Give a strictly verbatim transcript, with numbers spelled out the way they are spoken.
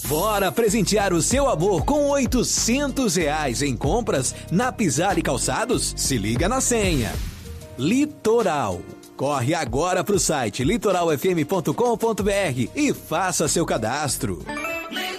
Bora presentear o seu amor com oitocentos reais em compras na Pisar e Calçados? Se liga na senha. Litoral. Corre agora pro site litoral f m ponto com ponto b r e faça seu cadastro.